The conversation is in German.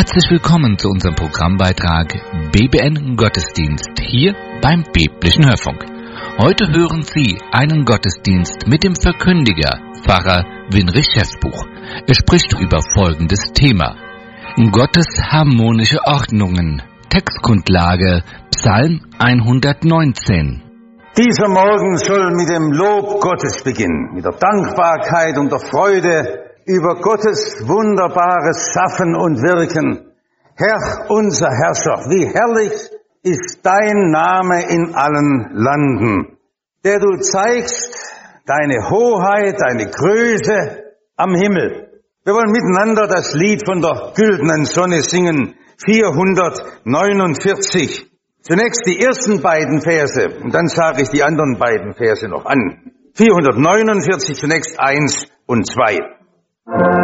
Herzlich willkommen zu unserem Programmbeitrag BBN Gottesdienst hier beim Biblischen Hörfunk. Heute hören Sie einen Gottesdienst mit dem Verkündiger, Pfarrer Winrich Schäffbuch. Er spricht über folgendes Thema: Gottes harmonische Ordnungen. Textgrundlage Psalm 119. Dieser Morgen soll mit dem Lob Gottes beginnen, mit der Dankbarkeit und der Freude über Gottes wunderbares Schaffen und Wirken. Herr, unser Herrscher, wie herrlich ist dein Name in allen Landen, der du zeigst deine Hoheit, deine Größe am Himmel. Wir wollen miteinander das Lied von der güldenen Sonne singen, 449. Zunächst die ersten beiden Verse und dann sage ich die anderen beiden Verse noch an. 449, zunächst 1 und 2.